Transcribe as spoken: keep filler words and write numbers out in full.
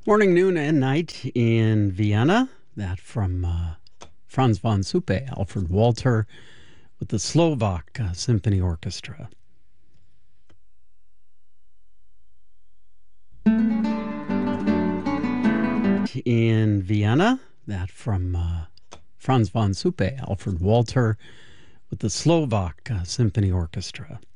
Morning, noon, and night in Vienna. That from uh, Franz von Suppe, Alfred Walter, with the Slovak uh, Symphony Orchestra. In Vienna. That from uh, Franz von Suppe, Alfred Walter, with the Slovak uh, Symphony Orchestra.